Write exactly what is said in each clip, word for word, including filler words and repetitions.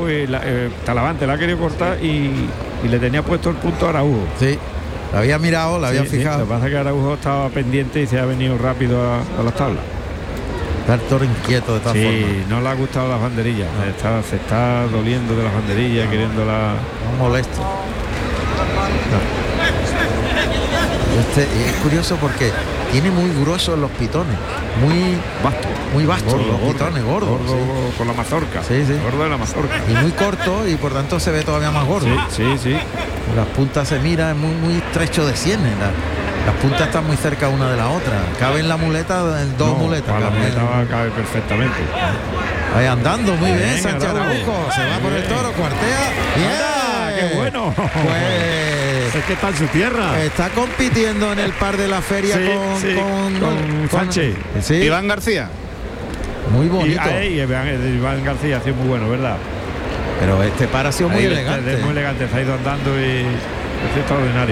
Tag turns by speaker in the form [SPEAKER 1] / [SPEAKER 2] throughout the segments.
[SPEAKER 1] Araujo y la, eh, Talavante la ha querido cortar y, y le tenía puesto el punto a Araujo.
[SPEAKER 2] Sí, la había mirado, la había
[SPEAKER 1] sí,
[SPEAKER 2] fijado.
[SPEAKER 1] Sí, lo que pasa es que Araujo estaba pendiente y se ha venido rápido a, a las tablas.
[SPEAKER 2] Está el toro inquieto de todas
[SPEAKER 1] sí,
[SPEAKER 2] formas.
[SPEAKER 1] Sí, no le ha gustado las banderillas. No. Está, se está doliendo de las banderillas, no. queriéndola.
[SPEAKER 2] No molesto. No. Este, es curioso porque tiene muy gruesos los pitones, muy
[SPEAKER 1] vasto,
[SPEAKER 2] muy vastos
[SPEAKER 1] gordo,
[SPEAKER 2] los
[SPEAKER 1] gordo,
[SPEAKER 2] pitones, gordos,
[SPEAKER 1] gordo,
[SPEAKER 2] sí.
[SPEAKER 1] Con la mazorca,
[SPEAKER 2] sí, sí.
[SPEAKER 1] gordo de la mazorca.
[SPEAKER 2] Y muy corto y por tanto se ve todavía más gordo.
[SPEAKER 1] Sí, sí, sí.
[SPEAKER 2] Las puntas se miran, es muy, muy estrecho de sienes. La, las puntas están muy cerca una de la otra. Cabe en la muleta, en dos
[SPEAKER 1] no,
[SPEAKER 2] muletas.
[SPEAKER 1] La muleta va a caber perfectamente.
[SPEAKER 2] Ahí andando muy bien, bien Sánchez
[SPEAKER 1] Araujo.
[SPEAKER 2] Se va por el toro, cuartea. ¡Bien!
[SPEAKER 1] ¡Ah, qué bueno!
[SPEAKER 2] Pues
[SPEAKER 1] es que está en su tierra.
[SPEAKER 2] Está compitiendo en el par de la feria
[SPEAKER 1] sí,
[SPEAKER 2] con,
[SPEAKER 1] sí,
[SPEAKER 2] con,
[SPEAKER 1] con, con Sánchez.
[SPEAKER 2] Sí.
[SPEAKER 3] Iván García.
[SPEAKER 2] Muy bonito.
[SPEAKER 1] Y, ahí, Iván, Iván García ha sido muy bueno, ¿verdad?
[SPEAKER 2] Pero este par ha sido muy
[SPEAKER 1] ahí,
[SPEAKER 2] elegante.
[SPEAKER 1] Es muy elegante, se ha ido andando y es extraordinario.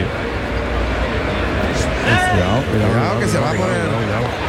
[SPEAKER 2] Cuidado, cuidado, cuidado que se va por el.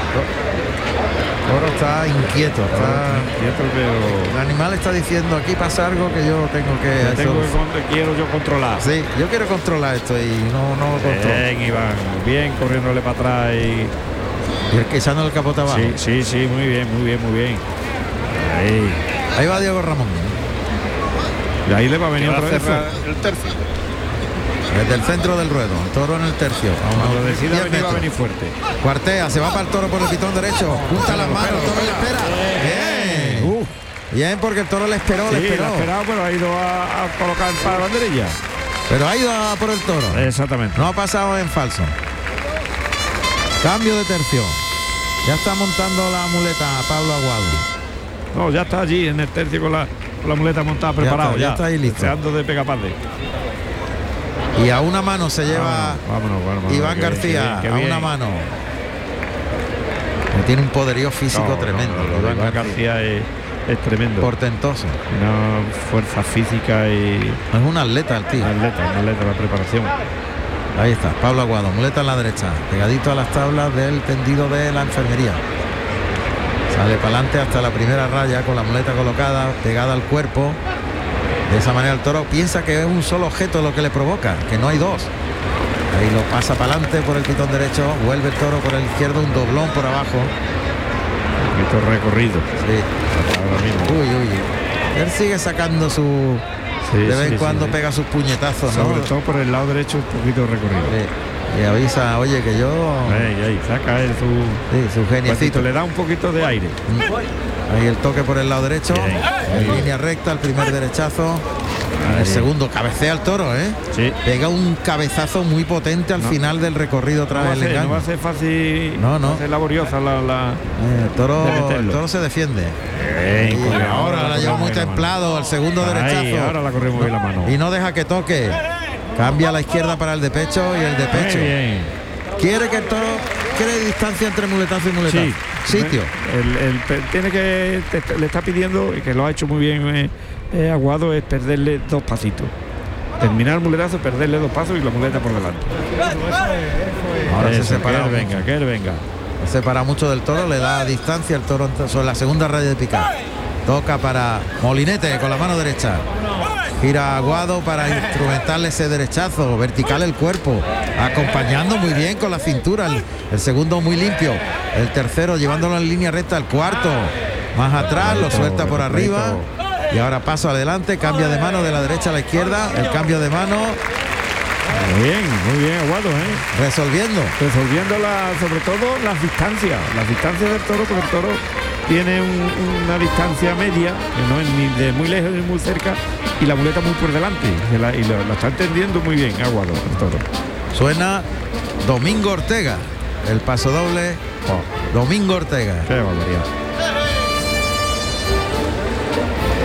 [SPEAKER 2] Toro está inquieto, está
[SPEAKER 1] inquieto, pero
[SPEAKER 2] el animal está diciendo aquí pasa algo que yo tengo que.
[SPEAKER 1] Tengo que quiero yo controlar.
[SPEAKER 2] Sí, yo quiero controlar esto y no, no lo controlo.
[SPEAKER 1] Bien, Iván, bien corriéndole para atrás y.
[SPEAKER 2] Y el que echando el capote abajo.
[SPEAKER 1] Sí, sí, sí, muy bien, muy bien, muy bien. Ahí.
[SPEAKER 2] Ahí va Diego Ramón.
[SPEAKER 1] Y ahí le va a venir otra vez
[SPEAKER 3] el tercio.
[SPEAKER 2] Desde el centro del ruedo, el toro en el tercio.
[SPEAKER 1] Cuando decida venir va a venir fuerte.
[SPEAKER 2] Cuartea, se va para el toro por el pitón derecho. Junta las manos, el toro le espera. Bien.
[SPEAKER 1] Uh.
[SPEAKER 2] Bien, porque el toro le esperó,
[SPEAKER 1] sí,
[SPEAKER 2] le esperó.
[SPEAKER 1] Le ha esperado, pero ha ido a, a colocar para banderilla.
[SPEAKER 2] Pero ha ido a por el toro.
[SPEAKER 1] Exactamente.
[SPEAKER 2] No ha pasado en falso. Cambio de tercio. Ya está montando la muleta Pablo Aguado.
[SPEAKER 1] No, ya está allí en el tercio con la, con la muleta montada, preparado.
[SPEAKER 2] Ya está, ya está ahí listo.
[SPEAKER 1] Deseando de pegaparte.
[SPEAKER 2] Y a una mano se lleva
[SPEAKER 1] vámonos, vámonos, vámonos,
[SPEAKER 2] Iván
[SPEAKER 1] qué
[SPEAKER 2] García,
[SPEAKER 1] bien, qué bien, qué
[SPEAKER 2] a
[SPEAKER 1] bien.
[SPEAKER 2] una mano. Tiene un poderío físico
[SPEAKER 1] no,
[SPEAKER 2] tremendo.
[SPEAKER 1] No, no, no, Iván, Iván García, García es, es tremendo.
[SPEAKER 2] Portentoso.
[SPEAKER 1] Una fuerza física y...
[SPEAKER 2] Es un atleta el tío.
[SPEAKER 1] Un atleta, un atleta, la preparación.
[SPEAKER 2] Ahí está, Pablo Aguado, muleta en la derecha, pegadito a las tablas del tendido de la enfermería. Sale para adelante hasta la primera raya con la muleta colocada, pegada al cuerpo. De esa manera el toro piensa que es un solo objeto lo que le provoca, que no hay dos. Ahí lo pasa para adelante por el pitón derecho, vuelve el toro por el izquierdo, un doblón por abajo.
[SPEAKER 1] Un poquito recorrido.
[SPEAKER 2] Sí.
[SPEAKER 1] Ahora mismo.
[SPEAKER 2] Uy, uy. Él sigue sacando su...
[SPEAKER 1] Sí,
[SPEAKER 2] de vez en
[SPEAKER 1] sí,
[SPEAKER 2] cuando
[SPEAKER 1] sí,
[SPEAKER 2] pega sus puñetazos, ¿no?
[SPEAKER 1] Sobre todo por el lado derecho, un poquito recorrido.
[SPEAKER 2] Sí. Y avisa, oye, que yo...
[SPEAKER 1] Ahí, ahí, saca él su...
[SPEAKER 2] Sí, su geniecito.
[SPEAKER 1] Le da un poquito de aire.
[SPEAKER 2] Ahí el toque por el lado derecho.
[SPEAKER 1] Bien,
[SPEAKER 2] en
[SPEAKER 1] bien.
[SPEAKER 2] línea recta, el primer derechazo.
[SPEAKER 1] Ahí.
[SPEAKER 2] El segundo, cabecea el toro, ¿eh?
[SPEAKER 1] Sí.
[SPEAKER 2] Pega un cabezazo muy potente al
[SPEAKER 1] no.
[SPEAKER 2] final del recorrido tras
[SPEAKER 1] no
[SPEAKER 2] el
[SPEAKER 1] hace,
[SPEAKER 2] engaño.
[SPEAKER 1] No va a ser fácil,
[SPEAKER 2] no, no.
[SPEAKER 1] va a ser laboriosa la... la
[SPEAKER 2] eh, el, toro, el toro se defiende.
[SPEAKER 1] Bien,
[SPEAKER 2] y ahora, ahora la lleva muy templado, el segundo
[SPEAKER 1] Ahí,
[SPEAKER 2] derechazo.
[SPEAKER 1] ahora la corremos
[SPEAKER 2] no,
[SPEAKER 1] bien la mano.
[SPEAKER 2] Y no deja que toque. Cambia a la izquierda para el de pecho y el de pecho.
[SPEAKER 1] Muy bien.
[SPEAKER 2] Quiere que el toro... Quiere distancia entre muletazo y muletazo.
[SPEAKER 1] Sí.
[SPEAKER 2] Sitio.
[SPEAKER 1] El, el, tiene que... Te, le está pidiendo, y que lo ha hecho muy bien eh, eh, Aguado, es perderle dos pasitos. Terminar el muletazo, perderle dos pasos y la muleta por delante.
[SPEAKER 2] Ahora
[SPEAKER 1] Eso,
[SPEAKER 2] se separa.
[SPEAKER 1] Que él venga, que él venga.
[SPEAKER 2] Se separa mucho del toro, le da distancia el toro sobre la segunda raya de picar. Toca para Molinete con la mano derecha. Gira Aguado para instrumentarle ese derechazo, vertical el cuerpo, acompañando muy bien con la cintura. El, el segundo muy limpio. El tercero llevándolo en línea recta. El cuarto más atrás, lo suelta por arriba. Y ahora paso adelante, cambia de mano de la derecha a la izquierda. El cambio de mano.
[SPEAKER 1] Muy bien, muy bien Aguado, ¿eh?
[SPEAKER 2] Resolviendo.
[SPEAKER 1] Resolviendo la, sobre todo las distancias. Las distancias del toro, porque el toro tiene un, una distancia media, que no es ni de muy lejos ni muy cerca, y la muleta muy por delante. Y la, y la, la está entendiendo muy bien Aguado, el toro.
[SPEAKER 2] Suena Domingo Ortega, el paso doble. Oh. Domingo Ortega.
[SPEAKER 1] Qué barbaridad.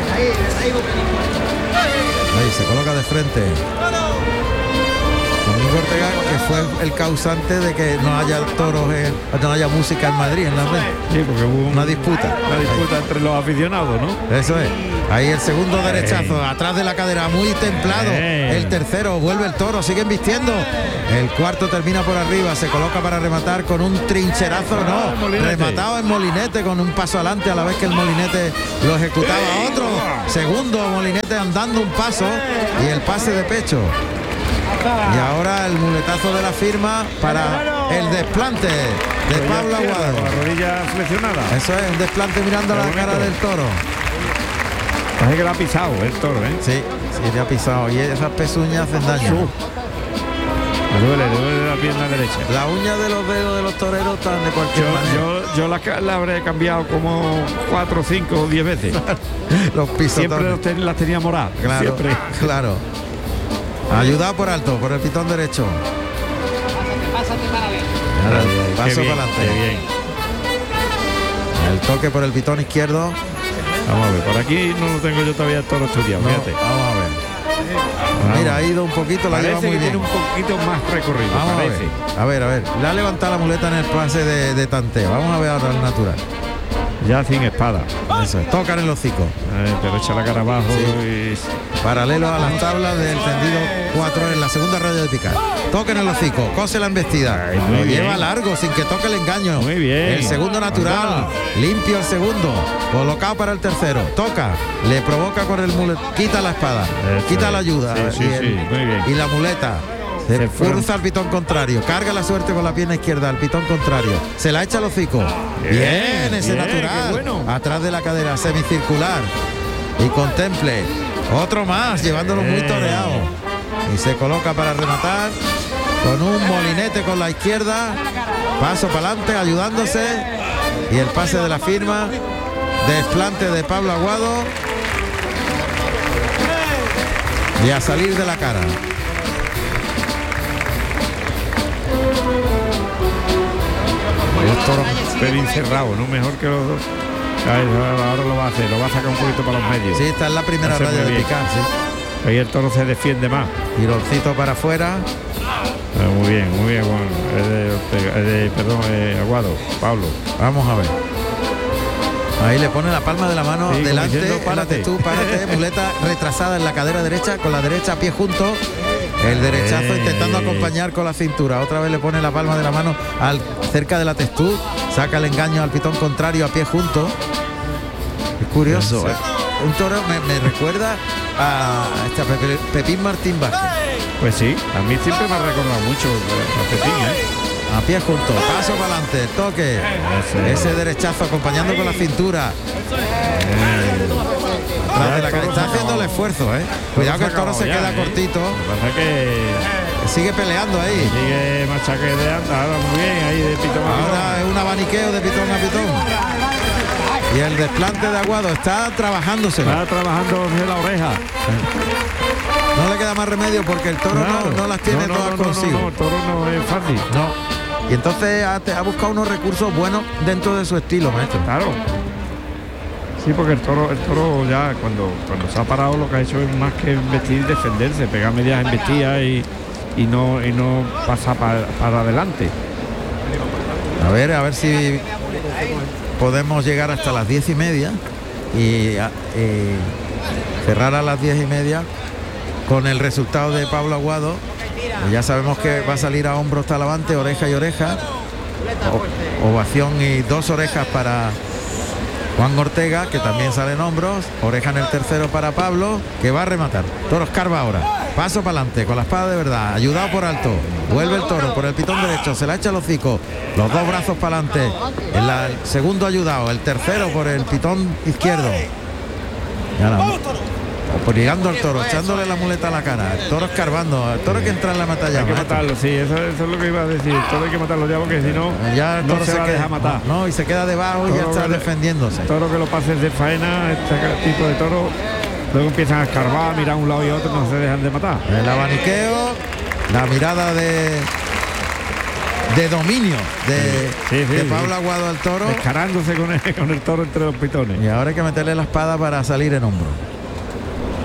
[SPEAKER 2] Ahí se coloca de frente. Domingo Ortega, que fue el causante de que no haya toros, en, no haya música en Madrid en la red.
[SPEAKER 1] Sí, porque hubo un-
[SPEAKER 2] Una disputa.
[SPEAKER 1] Una disputa entre los aficionados, ¿no?
[SPEAKER 2] Eso es. Ahí el segundo derechazo, atrás de la cadera, muy templado.
[SPEAKER 1] Eh.
[SPEAKER 2] El tercero, vuelve el toro, siguen vistiendo. El cuarto termina por arriba, se coloca para rematar con un trincherazo,
[SPEAKER 1] Ah,
[SPEAKER 2] no.
[SPEAKER 1] Molinete.
[SPEAKER 2] Rematado en Molinete con un paso adelante a la vez que el Molinete lo ejecutaba. Otro segundo, Molinete andando un paso y el pase de pecho. Y ahora el muletazo de la firma para el desplante de Pablo
[SPEAKER 1] Con
[SPEAKER 2] Aguado.
[SPEAKER 1] la rodilla flexionada.
[SPEAKER 2] Eso es, un desplante mirando la
[SPEAKER 1] Qué
[SPEAKER 2] cara
[SPEAKER 1] bonito.
[SPEAKER 2] del toro.
[SPEAKER 1] Parece que lo ha pisado el toro, ¿eh?
[SPEAKER 2] Sí, sí, le ha pisado. Y esas pezuñas hacen daño.
[SPEAKER 1] Le duele, le duele la pierna derecha.
[SPEAKER 2] La uña de los dedos de los toreros están de cualquier
[SPEAKER 1] Yo,
[SPEAKER 2] manera.
[SPEAKER 1] yo, yo la, ca- la habré cambiado como cuatro, cinco o diez veces.
[SPEAKER 2] Los
[SPEAKER 1] Siempre
[SPEAKER 2] pisotones.
[SPEAKER 1] los ten- las tenía moradas.
[SPEAKER 2] Claro,
[SPEAKER 1] Siempre.
[SPEAKER 2] claro. Ayudado por alto, por el pitón derecho. Ahora el
[SPEAKER 1] Qué
[SPEAKER 2] paso
[SPEAKER 1] bien,
[SPEAKER 2] para
[SPEAKER 1] qué
[SPEAKER 2] adelante.
[SPEAKER 1] bien.
[SPEAKER 2] El toque por el pitón izquierdo.
[SPEAKER 1] Vamos a ver, por aquí no lo tengo yo todavía el toro estudiado,
[SPEAKER 2] No,
[SPEAKER 1] fíjate.
[SPEAKER 2] vamos a ver. Mira, ha ido un poquito, la lleva
[SPEAKER 1] Parece
[SPEAKER 2] muy
[SPEAKER 1] que
[SPEAKER 2] bien.
[SPEAKER 1] tiene un poquito más recorrido,
[SPEAKER 2] Vamos a
[SPEAKER 1] parece.
[SPEAKER 2] ver. A ver, a ver. Le ha levantado la muleta en el pase de, de tanteo. Vamos a ver ahora el natural.
[SPEAKER 1] Ya sin espada.
[SPEAKER 2] Eso es. Tocan el hocico.
[SPEAKER 1] Eh, pero echa la cara abajo y...
[SPEAKER 2] Paralelo a las tablas del tendido cuatro en la segunda raya de picar. Toca en el hocico, cose la embestida.
[SPEAKER 1] Ay, muy
[SPEAKER 2] Lo
[SPEAKER 1] bien.
[SPEAKER 2] lleva largo sin que toque el engaño.
[SPEAKER 1] Muy bien.
[SPEAKER 2] El segundo natural.
[SPEAKER 1] Anda.
[SPEAKER 2] Limpio el segundo. Colocado para el tercero. Toca. Le provoca con el mulet. Quita la espada.
[SPEAKER 1] Eso
[SPEAKER 2] quita
[SPEAKER 1] es.
[SPEAKER 2] la ayuda.
[SPEAKER 1] Sí, sí,
[SPEAKER 2] y, el-
[SPEAKER 1] sí, muy bien.
[SPEAKER 2] y la muleta. Se
[SPEAKER 1] Se fueron.
[SPEAKER 2] fuerza al pitón contrario. Carga la suerte con la pierna izquierda. Al pitón contrario. Se la echa al hocico. Bien,
[SPEAKER 1] Bien,
[SPEAKER 2] ese
[SPEAKER 1] bien,
[SPEAKER 2] natural.
[SPEAKER 1] qué bueno.
[SPEAKER 2] Atrás de la cadera semicircular. Y contemple. Otro más, llevándolo muy
[SPEAKER 1] Bien.
[SPEAKER 2] toreado. Y se coloca para rematar con un molinete con la izquierda. Paso para adelante, ayudándose. Y el pase de la firma. Desplante de Pablo Aguado. Y a salir de la cara.
[SPEAKER 1] Los toros pelín cerrado, ¿no? Mejor que los dos. Ay, ahora lo va a hacer, lo va a sacar un poquito para los medios.
[SPEAKER 2] Sí, está en la primera
[SPEAKER 1] Hace
[SPEAKER 2] raya
[SPEAKER 1] muy
[SPEAKER 2] de
[SPEAKER 1] bien.
[SPEAKER 2] picar, sí.
[SPEAKER 1] Ahí el toro se defiende más.
[SPEAKER 2] Tironcito para afuera.
[SPEAKER 1] Ah, muy bien, muy bien, Juan. Es de, Ortega- es de- perdón, eh, Aguado, Pablo.
[SPEAKER 2] Vamos a ver. Ahí le pone la palma de la mano
[SPEAKER 1] Sí, como
[SPEAKER 2] delante,
[SPEAKER 1] diciendo,
[SPEAKER 2] párate
[SPEAKER 1] párate.
[SPEAKER 2] tú, párate, muleta retrasada en la cadera derecha, con la derecha a pie junto. El derechazo
[SPEAKER 1] Eh.
[SPEAKER 2] intentando acompañar con la cintura. Otra vez le pone la palma de la mano al cerca de la testud. Saca el engaño al pitón contrario a pie junto. Es curioso.
[SPEAKER 1] Sí.
[SPEAKER 2] ¿eh? Un toro me, me recuerda a este, a Pepe- Pepín Martín Vázquez.
[SPEAKER 1] Pues sí, a mí siempre me ha recordado mucho a Pepín, ¿eh?
[SPEAKER 2] A pie junto, paso para adelante, toque.
[SPEAKER 1] Ese.
[SPEAKER 2] Ese derechazo acompañando con la cintura. Atrás de la cara. Está haciendo el esfuerzo, ¿eh? Cuidado que el toro se
[SPEAKER 1] Ya,
[SPEAKER 2] queda
[SPEAKER 1] ¿eh?
[SPEAKER 2] cortito.
[SPEAKER 1] Lo que pasa es que
[SPEAKER 2] Sigue peleando ahí.
[SPEAKER 1] sigue machaqueteando, ahora muy bien, ahí de pitón a pitón.
[SPEAKER 2] Ahora es un abaniqueo de pitón a pitón. Y el desplante de Aguado está trabajándose.
[SPEAKER 1] Está trabajando de la oreja.
[SPEAKER 2] No le queda más remedio porque el toro
[SPEAKER 1] Claro.
[SPEAKER 2] no, no las tiene
[SPEAKER 1] No, no,
[SPEAKER 2] todas
[SPEAKER 1] no, no,
[SPEAKER 2] consigo.
[SPEAKER 1] no, el toro no es fácil.
[SPEAKER 2] No. Y entonces ha, te- ha buscado unos recursos buenos dentro de su estilo, maestro.
[SPEAKER 1] Claro. Sí, porque el toro, el toro ya cuando, cuando se ha parado lo que ha hecho es más que investir y defenderse, pegar medias embestidas y, y no y no pasar pa- para adelante.
[SPEAKER 2] A ver, a ver si podemos llegar hasta las diez y media y, a- y cerrar a las diez y media con el resultado de Pablo Aguado. Y ya sabemos que va a salir a hombros Talavante, oreja y oreja. O- ovación y dos orejas para Juan Ortega, que también sale en hombros. Oreja en el tercero para Pablo, que va a rematar. Toro escarba ahora. Paso para adelante con la espada de verdad. Ayudado por alto. Vuelve el toro por el pitón derecho. Se la echa el hocico. Los dos brazos para adelante. El, la- el segundo ayudado. El tercero por el pitón izquierdo. Y ahora, pues llegando al toro, echándole la muleta a la cara. El toro escarbando. El toro hay que entrar en la batalla.
[SPEAKER 1] Hay que
[SPEAKER 2] maestro.
[SPEAKER 1] matarlo, sí, eso, eso es lo que iba a decir. El toro hay que matarlo ya porque si no,
[SPEAKER 2] Ya el
[SPEAKER 1] no
[SPEAKER 2] toro
[SPEAKER 1] se, va a
[SPEAKER 2] queda,
[SPEAKER 1] dejar matar.
[SPEAKER 2] No, y se queda debajo y ya
[SPEAKER 1] Toro
[SPEAKER 2] está
[SPEAKER 1] que le-
[SPEAKER 2] defendiéndose.
[SPEAKER 1] Toro que lo pases de faena, este tipo de toro, luego empiezan a escarbar, mirar a un lado y otro, no se dejan de matar.
[SPEAKER 2] El abaniqueo, la mirada de de dominio de,
[SPEAKER 1] Sí, sí,
[SPEAKER 2] de
[SPEAKER 1] sí.
[SPEAKER 2] Pablo Aguado al toro.
[SPEAKER 1] Descarándose con el, con el toro entre los pitones.
[SPEAKER 2] Y ahora hay que meterle la espada para salir en hombro.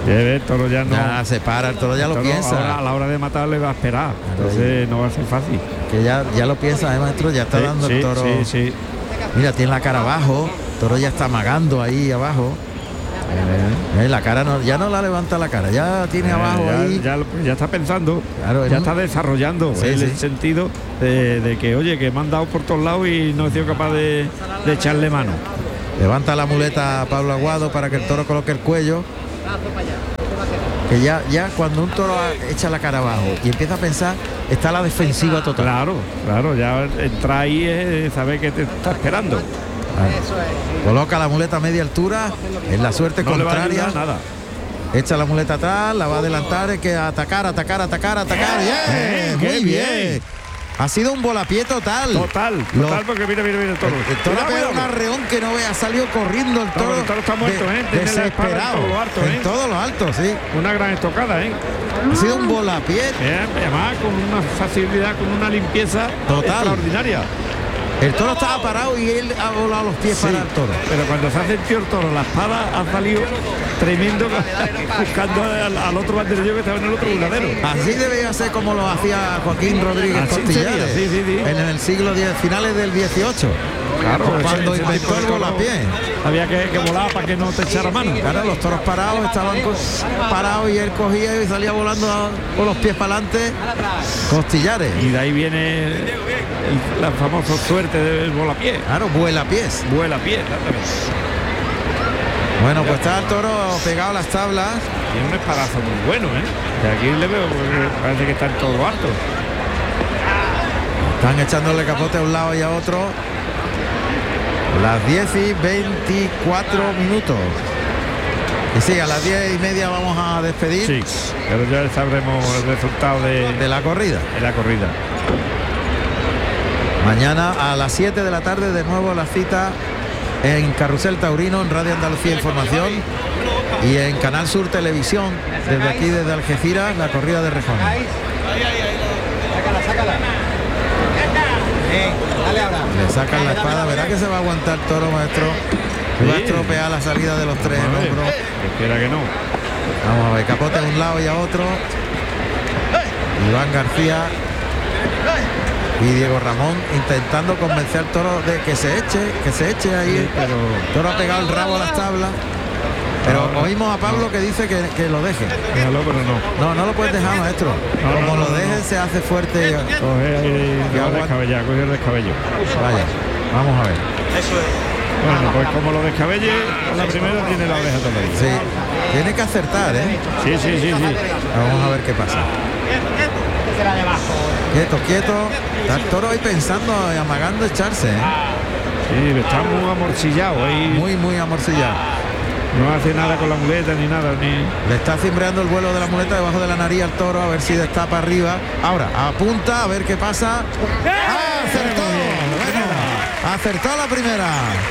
[SPEAKER 1] El toro ya no.
[SPEAKER 2] Ya se para, el toro ya
[SPEAKER 1] el
[SPEAKER 2] lo
[SPEAKER 1] toro
[SPEAKER 2] piensa.
[SPEAKER 1] ahora, a la hora de matar le va a esperar. Entonces no va a ser fácil.
[SPEAKER 2] Que ya, ya lo piensa, ¿eh, maestro? Ya está
[SPEAKER 1] Sí,
[SPEAKER 2] dando
[SPEAKER 1] sí,
[SPEAKER 2] el toro.
[SPEAKER 1] Sí, sí.
[SPEAKER 2] Mira, tiene la cara abajo. El toro ya está amagando ahí abajo. Eh, la cara no, ya no la levanta la cara, ya tiene
[SPEAKER 1] Eh,
[SPEAKER 2] abajo
[SPEAKER 1] ya,
[SPEAKER 2] ahí.
[SPEAKER 1] Ya, ya está pensando,
[SPEAKER 2] Claro,
[SPEAKER 1] ya
[SPEAKER 2] en
[SPEAKER 1] está
[SPEAKER 2] un-
[SPEAKER 1] desarrollando
[SPEAKER 2] Sí,
[SPEAKER 1] el
[SPEAKER 2] sí.
[SPEAKER 1] sentido de, de que, oye, que me han dado por todos lados y no he sido capaz de, de echarle mano.
[SPEAKER 2] Levanta la muleta a Pablo Aguado para que el toro coloque el cuello. Que ya, ya cuando un toro echa la cara abajo y empieza a pensar, está a la defensiva total.
[SPEAKER 1] Claro, claro, ya entra ahí es saber que te está esperando.
[SPEAKER 2] Coloca la muleta a media altura, en la suerte
[SPEAKER 1] No le va a
[SPEAKER 2] contraria.
[SPEAKER 1] ayudar nada.
[SPEAKER 2] Echa la muleta atrás, la va a adelantar, hay que atacar, atacar, atacar, atacar. ¡Bien!
[SPEAKER 1] Bien,
[SPEAKER 2] Muy
[SPEAKER 1] qué
[SPEAKER 2] bien.
[SPEAKER 1] bien.
[SPEAKER 2] Ha sido un volapié total.
[SPEAKER 1] Total,
[SPEAKER 2] Lo-
[SPEAKER 1] total, porque mira, mira, mira el toro.
[SPEAKER 2] El toro ha
[SPEAKER 1] Cuidado,
[SPEAKER 2] pegado un
[SPEAKER 1] cuidado.
[SPEAKER 2] arreón que no vea, ha salido corriendo el
[SPEAKER 1] No,
[SPEAKER 2] toro.
[SPEAKER 1] el toro está muerto,
[SPEAKER 2] de-
[SPEAKER 1] ¿eh? Tiene la espada en
[SPEAKER 2] desesperado.
[SPEAKER 1] todo lo alto, ¿eh?
[SPEAKER 2] En todo lo alto, sí.
[SPEAKER 1] Una gran estocada, ¿eh?
[SPEAKER 2] Ha sido un volapié.
[SPEAKER 1] Bien, además con una facilidad, con una limpieza
[SPEAKER 2] Total.
[SPEAKER 1] extraordinaria.
[SPEAKER 2] El toro estaba parado y él ha volado los pies
[SPEAKER 1] Sí,
[SPEAKER 2] para el toro.
[SPEAKER 1] pero cuando se ha sentido el toro, la espada ha salido tremendo buscando al, al otro banderillo que estaba en el otro buladero.
[SPEAKER 2] Así debía ser como lo hacía Joaquín Rodríguez
[SPEAKER 1] Así
[SPEAKER 2] Costillares
[SPEAKER 1] sería, sí, sí, sí.
[SPEAKER 2] en el siglo diez, finales del dieciocho.
[SPEAKER 1] Claro,
[SPEAKER 2] cuando
[SPEAKER 1] ese- ese
[SPEAKER 2] inventó
[SPEAKER 1] tipo de
[SPEAKER 2] el
[SPEAKER 1] toro
[SPEAKER 2] volapié.
[SPEAKER 1] había que, que volar para que no te echara mano.
[SPEAKER 2] Claro, los toros parados estaban co- parados y él cogía y salía volando a- con los pies para adelante. Costillares.
[SPEAKER 1] Y de ahí viene el- la famosa suerte del volapié.
[SPEAKER 2] Claro, vuela pies.
[SPEAKER 1] Vuela pie, exactamente.
[SPEAKER 2] Bueno, pues está el toro pegado a las tablas.
[SPEAKER 1] Tiene un espadazo muy bueno, ¿eh? De aquí le veo, porque parece que está en todo lo alto.
[SPEAKER 2] Están echándole capote a un lado y a otro. Las diez y veinticuatro minutos. Y sí, a las diez y media vamos a despedir
[SPEAKER 1] Sí, pero ya sabremos el resultado de,
[SPEAKER 2] de la corrida.
[SPEAKER 1] de la corrida.
[SPEAKER 2] Mañana a las siete de la tarde de nuevo la cita en Carrusel Taurino, en Radio Andalucía Información y en Canal Sur Televisión, desde aquí, desde Algeciras, la corrida de Rejón. Le sacan la espada, verá que se va a aguantar el toro, maestro. Va a
[SPEAKER 1] Sí.
[SPEAKER 2] estropear la salida de los tres
[SPEAKER 1] Vamos a ver,
[SPEAKER 2] hombros.
[SPEAKER 1] que quiera que no.
[SPEAKER 2] Vamos a ver, capote a un lado y a otro. Iván García y Diego Ramón intentando convencer al toro de que se eche, que se eche ahí.
[SPEAKER 1] Sí, pero
[SPEAKER 2] El toro ha pegado el rabo a las tablas. Pero
[SPEAKER 1] No,
[SPEAKER 2] oímos a Pablo que dice que, que lo deje.
[SPEAKER 1] déjalo, pero no.
[SPEAKER 2] No, no lo puedes dejar, maestro.
[SPEAKER 1] No, no,
[SPEAKER 2] Como
[SPEAKER 1] no,
[SPEAKER 2] lo
[SPEAKER 1] no,
[SPEAKER 2] deje
[SPEAKER 1] no.
[SPEAKER 2] se hace fuerte. y-
[SPEAKER 1] Coge ahí,
[SPEAKER 2] Que
[SPEAKER 1] lo
[SPEAKER 2] aguanta.
[SPEAKER 1] descabella, coge el descabello.
[SPEAKER 2] Vaya, vamos a ver.
[SPEAKER 1] Bueno, pues como lo descabelle, a la primera tiene la oreja todavía.
[SPEAKER 2] Sí, tiene que acertar, ¿eh?
[SPEAKER 1] Sí, sí, sí, sí.
[SPEAKER 2] Vamos a ver qué pasa. Quieto, quieto. Está el toro ahí pensando y amagando echarse, ¿eh?
[SPEAKER 1] Sí, está muy amorcillado ahí.
[SPEAKER 2] Muy, muy amorcillado.
[SPEAKER 1] No hace nada con la muleta ni nada, ni.
[SPEAKER 2] Le está cimbreando el vuelo de la muleta debajo de la nariz al toro, a ver si destapa arriba. Ahora, apunta, a ver qué pasa. ¡Ah, acertó! Bueno, acertó la primera.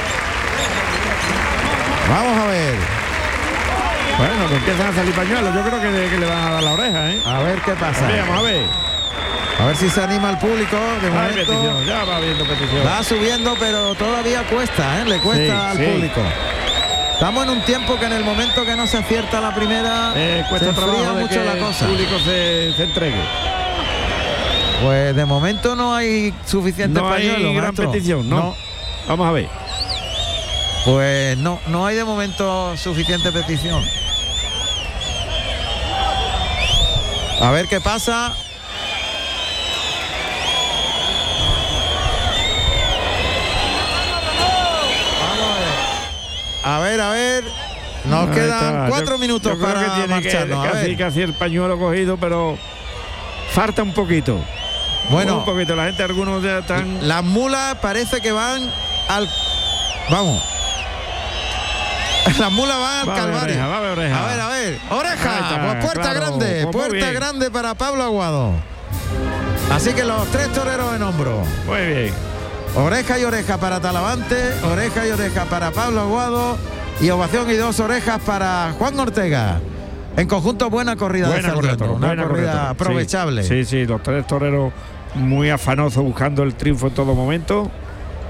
[SPEAKER 2] Vamos a ver.
[SPEAKER 1] Bueno, que empiezan a salir pañuelos. Yo creo que, que le van a dar la oreja, ¿eh?
[SPEAKER 2] A ver qué pasa.
[SPEAKER 1] Bien, vamos a ver.
[SPEAKER 2] A ver si se anima el público. De
[SPEAKER 1] Hay
[SPEAKER 2] momento
[SPEAKER 1] petición, ya va viendo petición.
[SPEAKER 2] va subiendo, pero todavía cuesta, ¿eh? Le cuesta
[SPEAKER 1] Sí,
[SPEAKER 2] al
[SPEAKER 1] sí.
[SPEAKER 2] público. Estamos en un tiempo que en el momento que no se acierta la primera,
[SPEAKER 1] Eh, cuesta
[SPEAKER 2] se enfría
[SPEAKER 1] trabajo de
[SPEAKER 2] mucho
[SPEAKER 1] que
[SPEAKER 2] la cosa.
[SPEAKER 1] el público se, se entregue.
[SPEAKER 2] Pues de momento no hay suficiente
[SPEAKER 1] No hay
[SPEAKER 2] pañuelo,
[SPEAKER 1] gran
[SPEAKER 2] maestro.
[SPEAKER 1] petición, ¿no? Vamos a ver.
[SPEAKER 2] Pues no, no hay de momento suficiente petición. A ver qué pasa. A ver, a ver. Nos
[SPEAKER 1] Ahí
[SPEAKER 2] quedan
[SPEAKER 1] está.
[SPEAKER 2] cuatro
[SPEAKER 1] Yo-
[SPEAKER 2] minutos
[SPEAKER 1] yo creo
[SPEAKER 2] para
[SPEAKER 1] que tiene
[SPEAKER 2] marcharnos.
[SPEAKER 1] Que,
[SPEAKER 2] a
[SPEAKER 1] casi,
[SPEAKER 2] ver.
[SPEAKER 1] casi el pañuelo cogido, pero falta un poquito.
[SPEAKER 2] Bueno,
[SPEAKER 1] Un poquito. La gente, algunos ya están.
[SPEAKER 2] las mulas parece que van al... Vamos. Las mulas van al
[SPEAKER 1] Va a haber
[SPEAKER 2] calvario.
[SPEAKER 1] oreja, va a haber oreja.
[SPEAKER 2] A ver, a ver.
[SPEAKER 1] Ahí
[SPEAKER 2] Oreja.
[SPEAKER 1] está,
[SPEAKER 2] Pues puerta
[SPEAKER 1] claro,
[SPEAKER 2] grande.
[SPEAKER 1] pues muy
[SPEAKER 2] Puerta
[SPEAKER 1] bien.
[SPEAKER 2] grande para Pablo Aguado. Así que los tres toreros en hombro.
[SPEAKER 1] Muy bien.
[SPEAKER 2] Oreja y oreja para Talavante. Oreja y oreja para Pablo Aguado. Y ovación y dos orejas para Juan Ortega. En conjunto, buena corrida
[SPEAKER 1] Buena
[SPEAKER 2] de
[SPEAKER 1] corrida,
[SPEAKER 2] Sargento.
[SPEAKER 1] toro,
[SPEAKER 2] Una
[SPEAKER 1] buena
[SPEAKER 2] corrida
[SPEAKER 1] corrida, toro.
[SPEAKER 2] aprovechable.
[SPEAKER 1] Sí, sí, sí, los tres toreros muy afanosos buscando el triunfo en todo momento.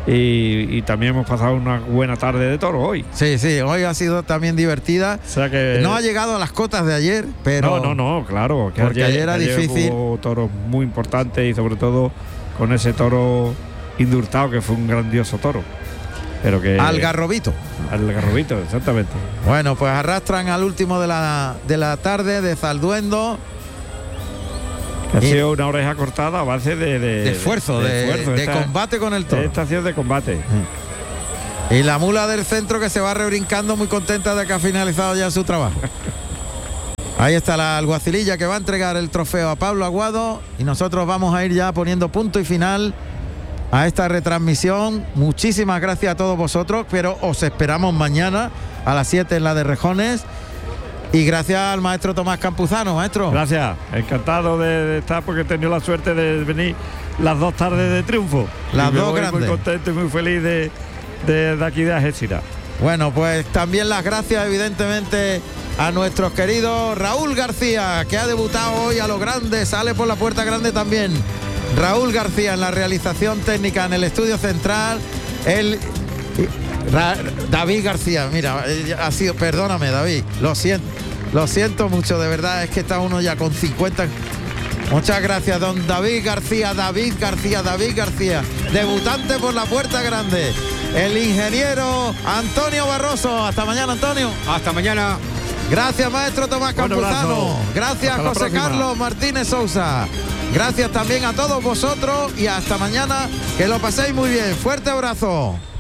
[SPEAKER 1] y, y también hemos pasado una buena tarde de toro hoy.
[SPEAKER 2] Sí, sí, hoy ha sido también divertida.
[SPEAKER 1] O sea que
[SPEAKER 2] no ha llegado a las cotas de ayer, pero
[SPEAKER 1] no, no, no, claro, que
[SPEAKER 2] porque ayer,
[SPEAKER 1] ayer
[SPEAKER 2] era
[SPEAKER 1] ayer
[SPEAKER 2] difícil.
[SPEAKER 1] Hubo toros muy importantes y sobre todo con ese toro indultado que fue un grandioso toro. Pero que
[SPEAKER 2] Algarrobito.
[SPEAKER 1] Algarrobito, exactamente.
[SPEAKER 2] Bueno, pues arrastran al último de la de la tarde de Zalduendo.
[SPEAKER 1] Que ha sido una oreja cortada a base de, de,
[SPEAKER 2] de esfuerzo, de, de, esfuerzo. de esta, combate con el toro.
[SPEAKER 1] De estación de combate.
[SPEAKER 2] Y la mula del centro que se va rebrincando muy contenta de que ha finalizado ya su trabajo. Ahí está la alguacililla que va a entregar el trofeo a Pablo Aguado y nosotros vamos a ir ya poniendo punto y final a esta retransmisión. Muchísimas gracias a todos vosotros, pero os esperamos mañana a las siete en la de Rejones. Y gracias al maestro Tomás Campuzano, maestro.
[SPEAKER 1] Gracias, encantado de, de estar porque he tenido la suerte de venir las dos tardes de triunfo.
[SPEAKER 2] Las dos grandes.
[SPEAKER 1] Muy contento y muy feliz de, de, de aquí de Algeciras.
[SPEAKER 2] Bueno, pues también las gracias evidentemente a nuestros queridos Raúl García, que ha debutado hoy a lo grande, sale por la puerta grande también. Raúl García en la realización técnica en el estudio central. El Ra, David García, mira, ha sido, perdóname David, lo siento, lo siento mucho, de verdad, es que está uno ya con cincuenta. Muchas gracias, don David García, David García, David García, debutante por la puerta grande. El ingeniero Antonio Barroso, hasta mañana, Antonio.
[SPEAKER 3] Hasta mañana.
[SPEAKER 2] Gracias, maestro Tomás Campuzano. Gracias, José Carlos Martínez Sousa. Gracias también a todos vosotros y hasta mañana, que lo paséis muy bien. Fuerte abrazo.